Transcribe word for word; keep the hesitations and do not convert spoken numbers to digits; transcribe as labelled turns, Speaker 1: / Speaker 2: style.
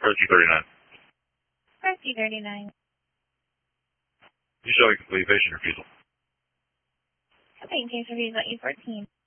Speaker 1: R T thirty-nine.
Speaker 2: R T thirty-nine.
Speaker 1: You showing complete patient refusal.
Speaker 2: Complete case reviews at E fourteen.